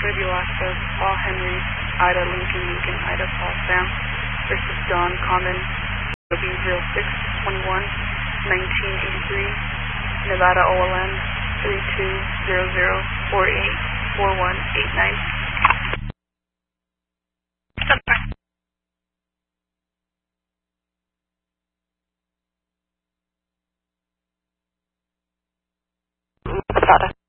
Fred Velasquez, Paul Henry, Ida Lincoln, Lincoln, Ida Paul Sam versus Don Common, B0621, 1983, Nevada OLM, 3200484189. Nevada.